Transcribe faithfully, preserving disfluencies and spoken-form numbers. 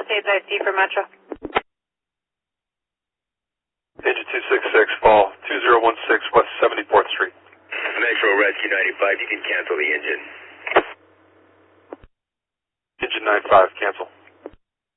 Palisades I C for Metro. Engine two six six, fall two zero one six West seventy-fourth Street. Metro Rescue ninety-five, you can cancel the engine. Engine nine five, cancel.